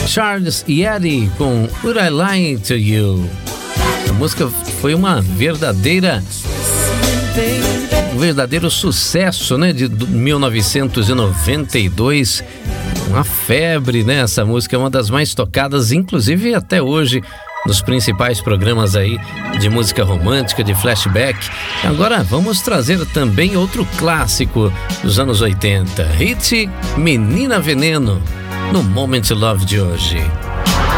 Charles e Eddie com Would I Lie to You. A música foi um verdadeiro sucesso, né? De 1992. Uma febre, né? Essa música é uma das mais tocadas, inclusive até hoje, nos principais programas aí de música romântica, de flashback. Agora vamos trazer também outro clássico dos anos 80, hit Menina Veneno, no Moment Love de hoje.